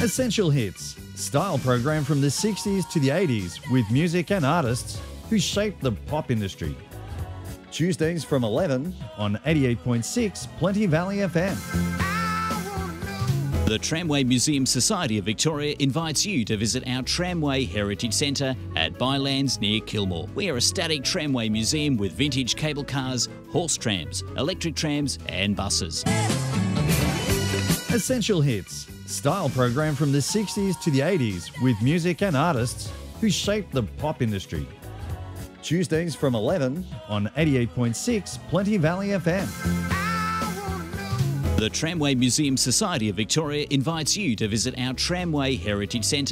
Essential Hits, style program from the 60s to the 80s with music and artists who shaped the pop industry. Tuesdays from 11 on 88.6 Plenty Valley FM. The Tramway Museum Society of Victoria invites you to visit our Tramway Heritage Centre at Bylands near Kilmore. We are a static tramway museum with vintage cable cars, horse trams, electric trams and buses. Essential Hits, style program from the 60s to the 80s with music and artists who shaped the pop industry. Tuesdays from 11 on 88.6 Plenty Valley FM. The Tramway Museum Society of Victoria invites you to visit our Tramway Heritage Centre